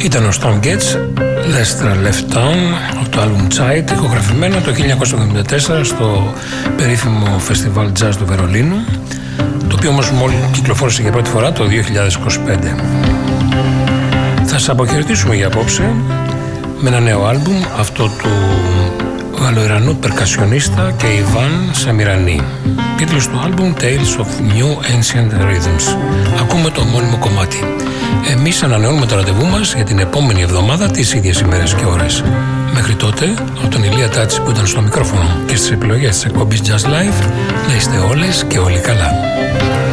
Ήταν ο Storm Gates, Lester Left Town, από το album Child, ηχογραφημένο το 1974 στο περίφημο φεστιβάλ jazz του Βερολίνου, το οποίο όμως μόλις κυκλοφόρησε για πρώτη φορά το 2025. Θα σας αποχαιρετήσουμε για απόψε με ένα νέο άλμπουμ, αυτό του Γαλλοϊρανού περκασιονίστα και Ιβάν Σαμιρανή. Τίτλος του άλμπουμ Tales of New Ancient Rhythms. Ακούμε το μόνιμο κομμάτι. Εμείς ανανεώνουμε το ραντεβού μας για την επόμενη εβδομάδα τις ίδιες ημέρες και ώρες. Μέχρι τότε, από τον Ηλία Τάτση που ήταν στο μικρόφωνο και στις επιλογές της εκπομπής Jazz Live, να είστε όλες και όλοι καλά.